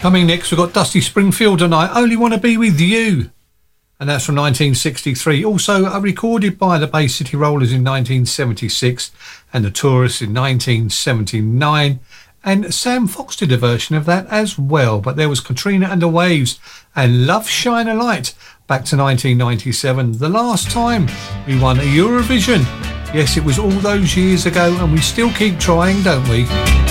Coming next, we've got Dusty Springfield and I Only Want to Be With You. And that's from 1963. Also recorded by the Bay City Rollers in 1976 and the Tourists in 1979. And Sam Fox did a version of that as well. But there was Katrina and the Waves and Love Shine a Light back to 1997. The last time we won a Eurovision. Yes, it was all those years ago and we still keep trying, don't we?